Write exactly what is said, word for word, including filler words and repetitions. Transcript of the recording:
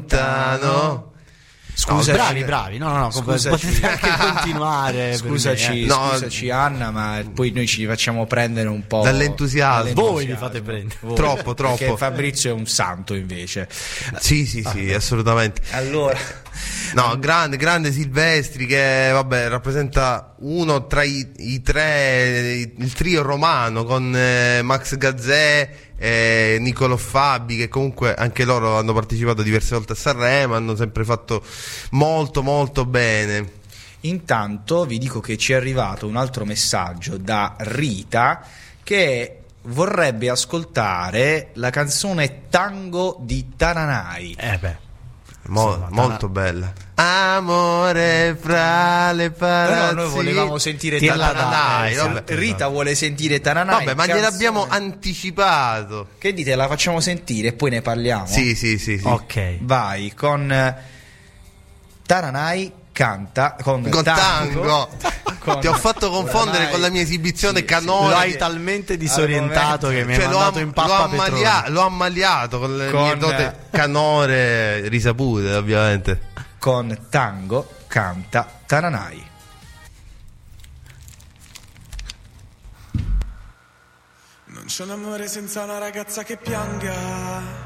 lontano. Scusa, no, bravi, bravi. No, no, no, scusaci. potete anche continuare. Scusaci, me, eh. no, scusaci Anna, ma poi noi ci facciamo prendere un po' dall'entusiasmo. dall'entusiasmo. Voi vi fate prendere. Voi. Troppo, troppo. Perché Fabrizio è un santo invece. Sì, sì, sì, assolutamente. Allora, No, grande, grande Silvestri che vabbè rappresenta uno tra i, i tre, il trio romano con eh, Max Gazzè e Nicolò Fabi, che comunque anche loro hanno partecipato diverse volte a Sanremo, hanno sempre fatto molto molto bene. intanto vi dico che ci è arrivato un altro messaggio da Rita che vorrebbe ascoltare la canzone Tango di Tananai. Eh beh. Mo- Insomma, molto bella. Amore fra le palazzi. Però noi volevamo sentire Tirla Tananai. dai, esatto, Rita esatto. vuole sentire Tananai. Vabbè, ma canzone- gliel'abbiamo anticipato. Che dite, la facciamo sentire e poi ne parliamo? Sì, sì, sì, sì. Ok. Vai con eh, Tananai canta con, Con tango, tango. con- Ti ho fatto confondere Tananai. con la mia esibizione Sì, canore. Lo hai talmente disorientato Al che mi Cioè, hai l'ho, mandato am- in pappa l'ho, Petrone. ammalia- l'ho ammaliato con le Con- mie dote canore risapute, ovviamente. con Tango canta Tananai. Non c'è un amore senza una ragazza che pianga.